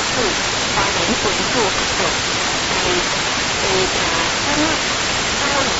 处，花莲本土合作，生物高龄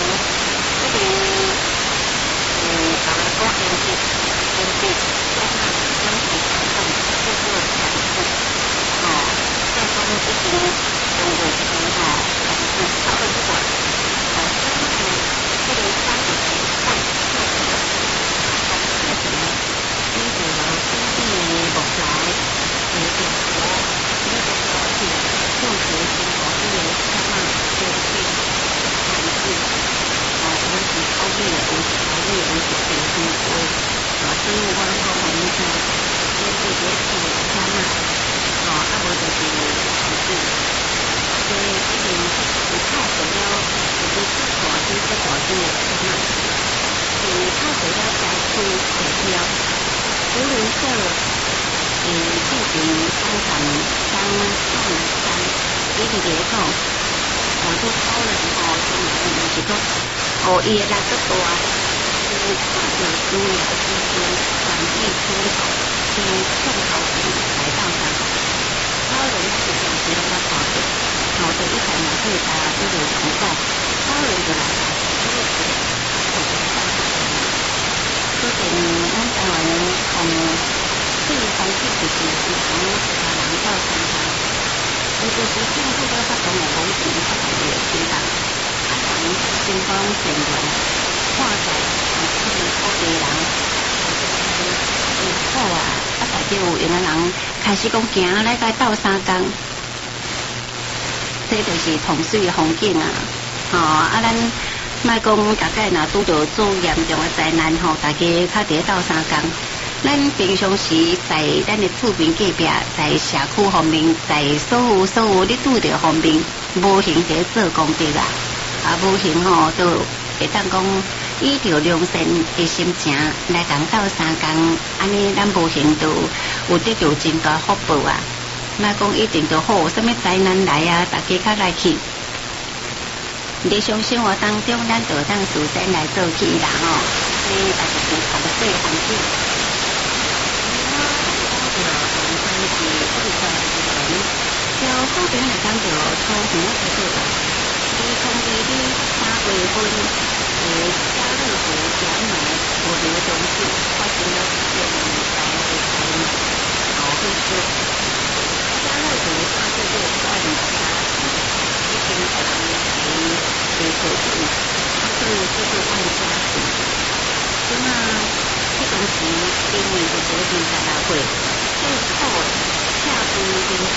把它做研究加上身体活动这个产物，再讲一点动物还是讨论不管，生物这个三个看特别特别呢，依据了经济木材电锅，这个东西种植经过这个什么这个产品，尤其考虑的东西，电子锅，所以我好问一下，这个做啥嘛？无就是产品，所以这边有泡水了，就是这大只的什么？泡水了再出水漂，无论说进行生产伊伫个讲，都可能现在就是讲，伊个力度大，看着主要就是环境出口，进口来到上，可能是暂时让它跑的，就一台马可以把这个广告，可能就来了，所以咱台湾对环境就是从人到生产。就是政府都发动的公平发动的平等，人心光善良，看在土地人，好大家有闲的人开始讲行来甲斗相共，这就是风水的风景咱莫讲大概若拄着做严重的灾难大家较伫斗相共。咱平常时在咱的厝边隔壁，在社区方面，在所有你拄着方面，无形在做功德无形就会当讲依着良善的心情来共斗相共，安尼咱无形就有得到真大福报莫讲一定就好，什么灾难来大家较来去。日常生活当中，咱就当自身来做起啦所以大家就读个对环境。就好比来讲，就从什么开始吧？从3月份，加热湖加美我流东西发生了会说加热湖它就是万家已经给投诉，所以就是万家湖。这东西因为就是20岁最后下部经济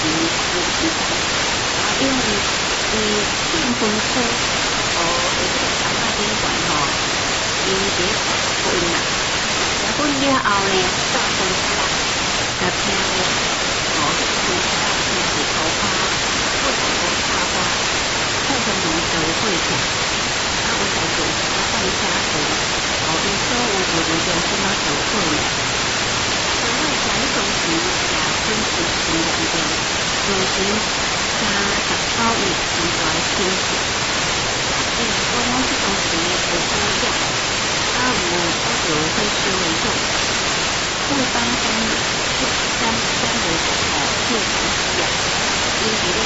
因为订婚车这个小大宾馆结婚啦，结婚了后呢，到婚纱就听婚纱就是头花，为什么插花？后头农得会场，我在做万家湖，因所有的人中什么得会呢？另外，这东西也真是很严重，如今30个月很大的天气，我讲这东西有保养，有会收的种，不当中就将会去养，因为